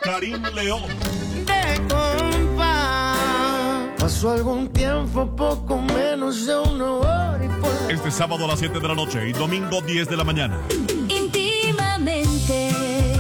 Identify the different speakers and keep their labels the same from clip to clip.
Speaker 1: Karim León.
Speaker 2: De compa, pasó algún tiempo, poco menos de una hora y por...
Speaker 1: Este sábado a las 7 de la noche y domingo 10 de la mañana.
Speaker 3: Íntimamente.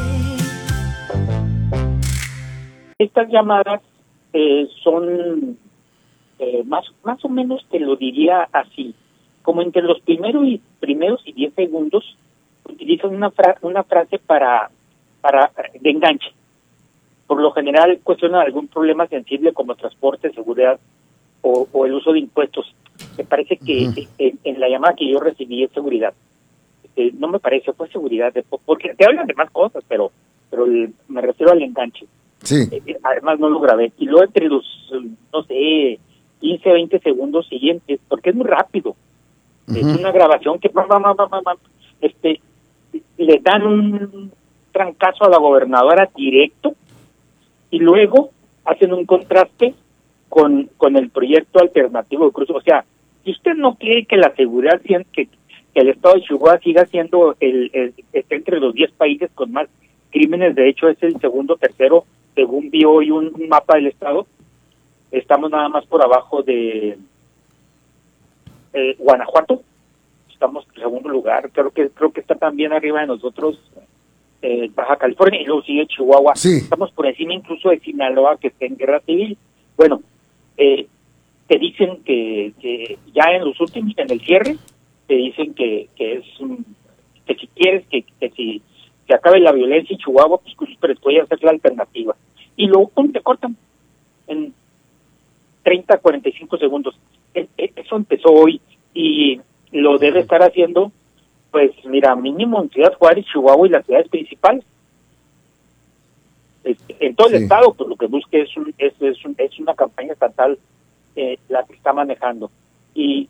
Speaker 4: Estas llamadas son más o menos, te lo diría así, como entre los primeros y 10 segundos utilizan una frase para de enganche. Por lo general cuestionan algún problema sensible como transporte, seguridad o el uso de impuestos. Me parece que en la llamada que yo recibí es seguridad. No me parece, fue seguridad, porque te hablan de más cosas, pero me refiero al enganche.
Speaker 5: Sí.
Speaker 4: Además no lo grabé. Y luego entre los, no sé, 15, 20 segundos siguientes, porque es muy rápido. Es una grabación que le dan un trancazo a la gobernadora directo y luego hacen un contraste con el proyecto alternativo de Cruz. O sea, si usted no quiere que la seguridad, que el estado de Chihuahua siga siendo esté entre los 10 países con más crímenes, de hecho es el segundo, tercero, según vi hoy un mapa del estado, estamos nada más por abajo de Guanajuato, estamos en segundo lugar, creo que está también arriba de nosotros Baja California, y luego sigue Chihuahua,
Speaker 5: sí.
Speaker 4: Estamos por encima incluso de Sinaloa, que está en guerra civil. Bueno, te dicen que ya en los últimos, en el cierre, te dicen que si quieres que si se acabe la violencia en Chihuahua, pues puede hacer la alternativa. Y luego te cortan en 30, 45 segundos. Eso empezó hoy y lo debe estar haciendo, pues mira, mínimo en Ciudad Juárez, Chihuahua y las ciudades principales. En todo el estado, pues lo que busque es una campaña estatal la que está manejando. Y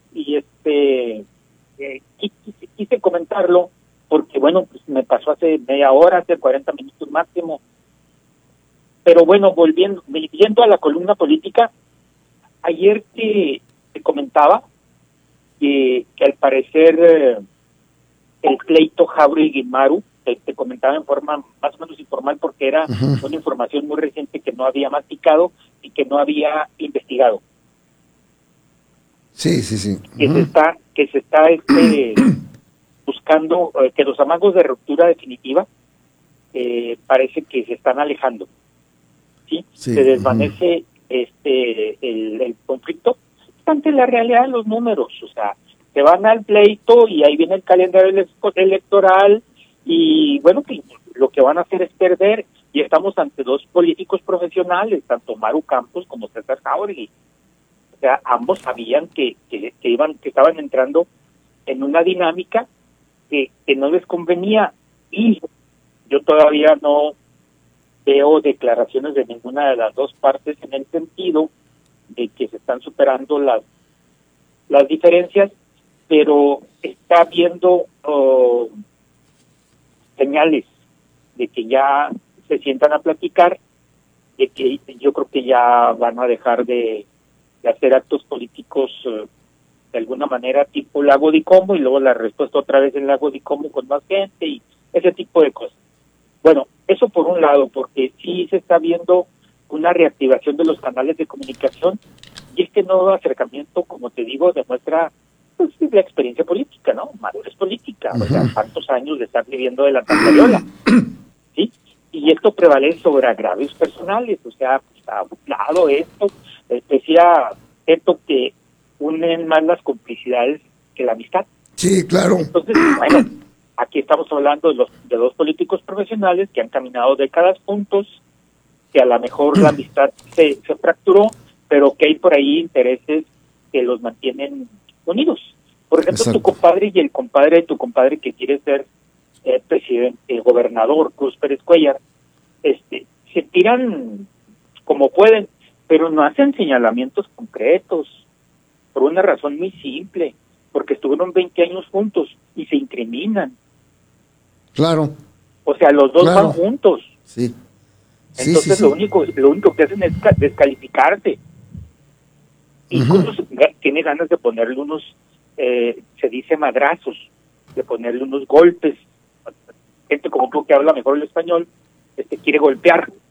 Speaker 4: quise comentarlo porque, bueno, pues me pasó hace media hora, hace 40 minutos máximo. Pero bueno, volviendo a la columna política, ayer te comentaba que al parecer el pleito Jáuregui-Maru, te comentaba en forma más o menos informal porque era una información muy reciente que no había masticado y que no había investigado.
Speaker 5: Sí.
Speaker 4: Que se está buscando que los amagos de ruptura definitiva parece que se están alejando. Sí. Se desvanece el conflicto ante la realidad de los números, o sea, se van al pleito y ahí viene el calendario electoral y bueno, que lo que van a hacer es perder, y estamos ante dos políticos profesionales, tanto Maru Campos como César Jáuregui. O sea, ambos sabían que estaban entrando en una dinámica que no les convenía, y yo todavía no veo declaraciones de ninguna de las dos partes en el sentido de que se están superando las diferencias, pero está habiendo señales de que ya se sientan a platicar, de que yo creo que ya van a dejar de hacer actos políticos de alguna manera tipo Lago de Como, y luego la respuesta otra vez en Lago de Como con más gente y ese tipo de cosas. Bueno, eso por un lado, porque sí se está viendo una reactivación de los canales de comunicación, y este nuevo acercamiento, como te digo, demuestra pues la experiencia política, ¿no? Madurez política, o sea, tantos años de estar viviendo de la tantayola, ¿sí? Y esto prevalece sobre agravios personales, o sea, pues, a un lado esto, decía esto que unen más las complicidades que la amistad.
Speaker 5: Sí, claro.
Speaker 4: Entonces, bueno, aquí estamos hablando de dos políticos profesionales que han caminado décadas juntos, que a lo mejor la amistad se fracturó, pero que hay por ahí intereses que los mantienen unidos. Por ejemplo,
Speaker 5: Exacto.
Speaker 4: Tu compadre y el compadre de tu compadre que quiere ser presidente, gobernador, Cruz Pérez Cuellar, se tiran como pueden, pero no hacen señalamientos concretos, por una razón muy simple, porque estuvieron 20 años juntos y se incriminan.
Speaker 5: Claro.
Speaker 4: O sea, los dos van juntos.
Speaker 5: Sí.
Speaker 4: Entonces lo único que hacen es descalificarse. Incluso tiene ganas de ponerle unos, se dice madrazos, de ponerle unos golpes. Gente como tú que habla mejor el español, quiere golpear